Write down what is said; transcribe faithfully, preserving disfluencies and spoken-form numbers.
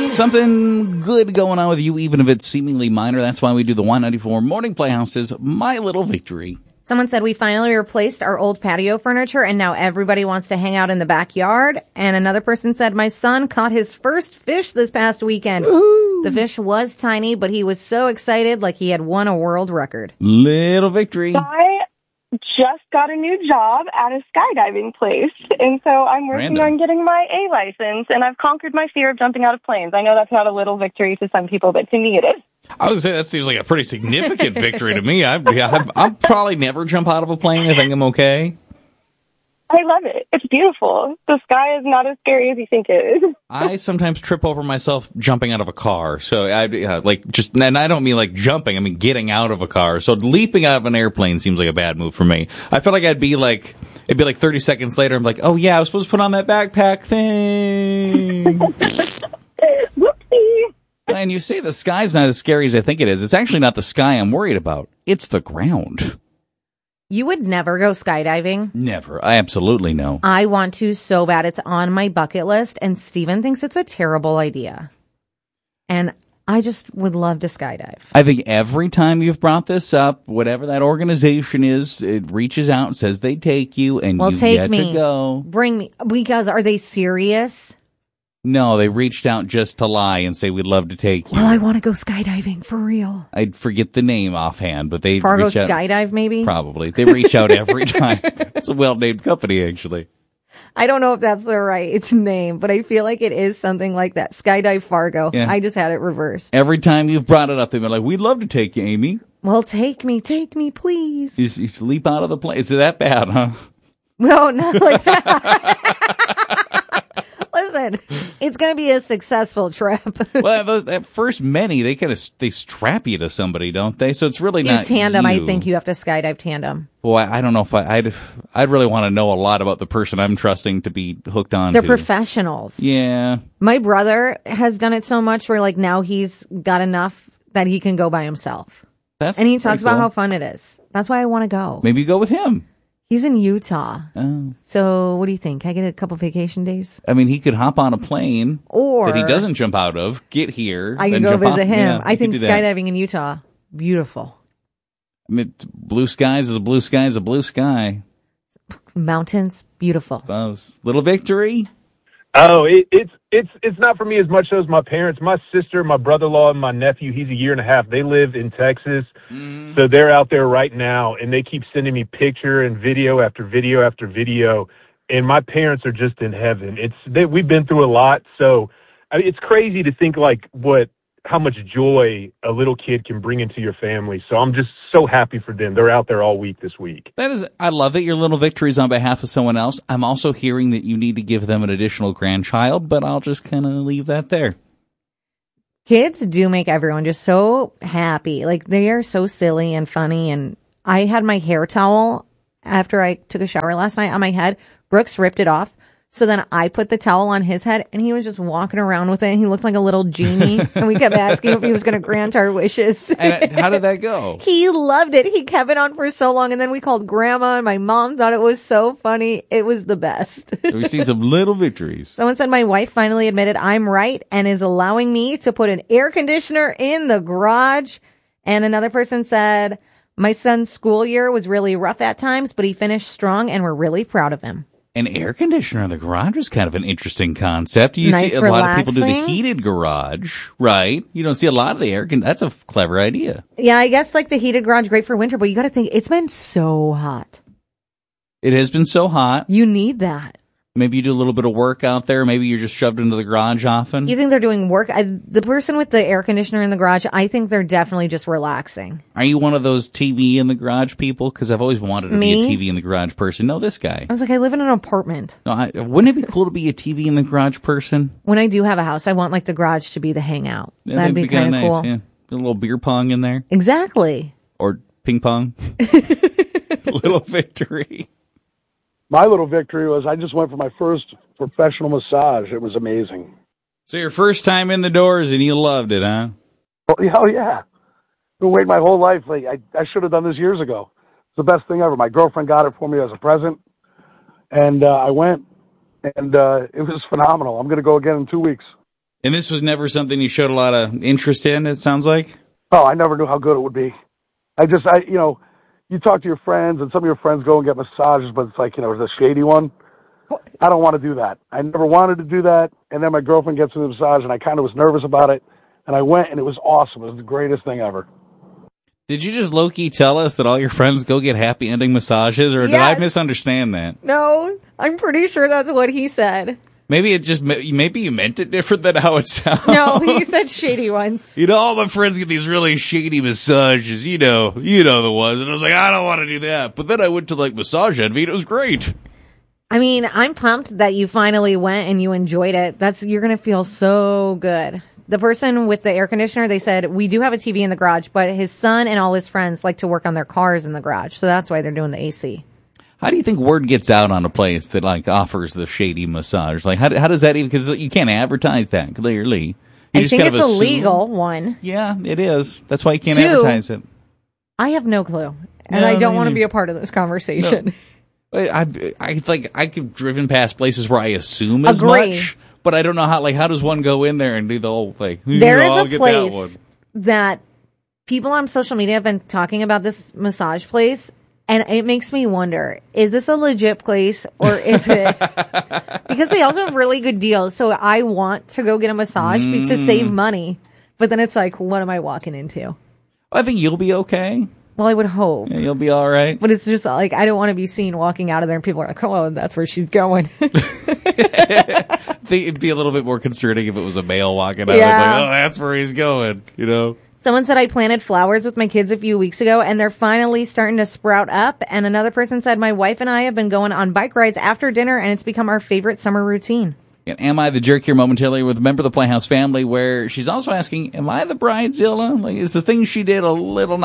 Something good going on with you, even if it's seemingly minor. That's why we do the Y ninety-four Morning Playhouse's My Little Victory. Someone said we finally replaced our old patio furniture and now everybody wants to hang out in the backyard. And another person said my son caught his first fish this past weekend. Woo-hoo. The fish was tiny, but he was so excited like he had won a world record. Little victory. I just got a new job at a skydiving place, and so I'm working Random. on getting my A license, and I've conquered my fear of jumping out of planes. I know that's not a little victory to some people, but to me it is. I would say that seems like a pretty significant victory to me. I, I, I'll probably never jump out of a plane. I think I'm okay. I love it. It's beautiful. The sky is not as scary as you think it is. I sometimes trip over myself jumping out of a car. So I uh, like just, and I don't mean like jumping. I mean getting out of a car. So leaping out of an airplane seems like a bad move for me. I feel like I'd be like, it'd be like thirty seconds later. I'm like, oh yeah, I was supposed to put on that backpack thing. Whoopsie. And you say the sky's not as scary as I think it is. It's actually not the sky I'm worried about. It's the ground. You would never go skydiving? Never. I absolutely no. I want to so bad. It's on my bucket list, and Steven thinks it's a terrible idea. And I just would love to skydive. I think every time you've brought this up, whatever that organization is, it reaches out and says they take you, and well, you take get me. to go. Bring me. Because are they serious? No, they reached out just to lie and say we'd love to take you. Well, I want to go skydiving for real. I'd forget the name offhand, but they Fargo reach out, Skydive, maybe? Probably. They reach out every time. It's a well-named company, actually. I don't know if that's the right name, but I feel like it is something like that. Skydive Fargo. Yeah. I just had it reversed. Every time you've brought it up, they've been like, we'd love to take you, Amy. Well, take me, take me, please. You, you leap out of the plane. Is it that bad, huh? No, not like that. Listen, it's going to be a successful trip. Well, those, at first many, they kind of they strap you to somebody, don't they? So it's really you not tandem. you. I think you have to skydive tandem. Well, I, I don't know if I, I'd I'd really want to know a lot about the person I'm trusting to be hooked on. They're to. professionals. Yeah. My brother has done it so much where like now he's got enough that he can go by himself. That's and he talks cool. about how fun it is. That's why I want to go. Maybe you go with him. He's in Utah. Oh. So what do you think? Can I get a couple vacation days? I mean, he could hop on a plane or that he doesn't jump out of, get here. I can then go jump visit off. him. Yeah, I think skydiving that. in Utah, beautiful. I mean, blue skies is a blue sky is a blue sky. Mountains, beautiful. Those little victory. Oh, it, it's it's it's not for me as much as my parents. My sister, my brother-in-law, and my nephew, he's a year and a half. They live in Texas, mm. so they're out there right now, and they keep sending me picture and video after video after video. And my parents are just in heaven. It's they, we've been through a lot, so I mean, it's crazy to think like what how much joy a little kid can bring into your family. So I'm just so happy for them. They're out there all week this week. That is, I love it. Your little victories on behalf of someone else. I'm also hearing that you need to give them an additional grandchild, but I'll just kind of leave that there. Kids do make everyone just so happy. Like they are so silly and funny. And I had my hair towel after I took a shower last night on my head. Brooks ripped it off. So then I put the towel on his head, and he was just walking around with it, and he looked like a little genie. And we kept asking if he was going to grant our wishes. And how did that go? He loved it. He kept it on for so long, and then we called Grandma, and my mom thought it was so funny. It was the best. We've seen some little victories. Someone said my wife finally admitted I'm right and is allowing me to put an air conditioner in the garage. And another person said my son's school year was really rough at times, but he finished strong, and we're really proud of him. An air conditioner in the garage is kind of an interesting concept. You nice, see a relaxing. lot of people do the heated garage, right? You don't see a lot of the air con- That's a clever idea. Yeah, I guess like the heated garage, great for winter, but you got to think it's been so hot. It has been so hot. You need that. Maybe you do a little bit of work out there. Maybe you're just shoved into the garage often. You think they're doing work? I, the person with the air conditioner in the garage, I think they're definitely just relaxing. Are you one of those T V in the garage people? Because I've always wanted to Me? be a T V in the garage person. No, this guy. I was like, I live in an apartment. No, I, wouldn't it be cool to be a T V in the garage person? When I do have a house, I want like the garage to be the hangout. Yeah, that'd, that'd be, be kind of nice, cool. Yeah. A little beer pong in there. Exactly. Or ping pong. Little victory. My little victory was I just went for my first professional massage. It was amazing. So your first time in the doors and you loved it, huh? Oh, yeah. Oh, yeah. I've been waiting my whole life. Like I, I should have done this years ago. It's the best thing ever. My girlfriend got it for me as a present, and uh, I went, and uh, it was phenomenal. I'm going to go again in two weeks. And this was never something you showed a lot of interest in, it sounds like? Oh, I never knew how good it would be. I just, I, you know, you talk to your friends, and some of your friends go and get massages, but it's like, you know, the shady one. I don't want to do that. I never wanted to do that, and then my girlfriend gets me the massage, and I kind of was nervous about it, and I went, and it was awesome. It was the greatest thing ever. Did you just low-key tell us that all your friends go get happy ending massages, or did Yes. I misunderstand that? No, I'm pretty sure that's what he said. Maybe it just, maybe you meant it different than how it sounds. No, he said shady ones. You know, all my friends get these really shady massages, you know, you know the ones. And I was like, I don't want to do that. But then I went to, like, Massage Envy, and it was great. I mean, I'm pumped that you finally went and you enjoyed it. That's, you're going to feel so good. The person with the air conditioner, they said, we do have a T V in the garage, but his son and all his friends like to work on their cars in the garage. So that's why they're doing the A C. How do you think word gets out on a place that, like, offers the shady massage? Like, how, how does that even, because you can't advertise that, clearly. You I just think kind it's of assume- illegal, one. Yeah, it is. That's why you can't Two, advertise it. I have no clue. And No, I don't me want to neither. be a part of this conversation. I, I, I like, I've driven past places where I assume as Agree. much, but I don't know how, like, how does one go in there and do the whole, like, There I'll is get a that place one. that people on social media have been talking about, this massage place, and it makes me wonder, is this a legit place or is it? Because they also have really good deals. So I want to go get a massage Mm. to save money. But then it's like, what am I walking into? I think you'll be okay. Well, I would hope. Yeah, you'll be all right. But it's just like, I don't want to be seen walking out of there and people are like, oh, that's where she's going. I think it'd be a little bit more concerning if it was a male walking out. Yeah. Like, oh, that's where he's going, you know? Someone said I planted flowers with my kids a few weeks ago and they're finally starting to sprout up. And another person said my wife and I have been going on bike rides after dinner and it's become our favorite summer routine. And am I the jerk here momentarily with a member of the Playhouse family where she's also asking, am I the bridezilla? Like, is the thing she did a little